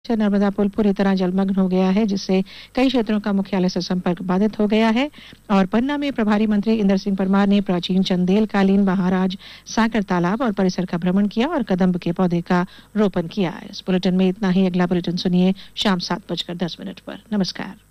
नर्मदा पुल पूरी तरह जलमग्न हो गया है, जिससे कई क्षेत्रों का मुख्यालय से संपर्क बाधित हो गया है। और पन्ना में प्रभारी मंत्री इंदर सिंह परमार ने प्राचीन चंदेल कालीन महाराज सागर तालाब और परिसर का भ्रमण किया और कदम्ब के पौधे का रोपण किया। इस बुलेटिन में इतना ही। अगला बुलेटिन सुनिए शाम 7:10 पर। नमस्कार।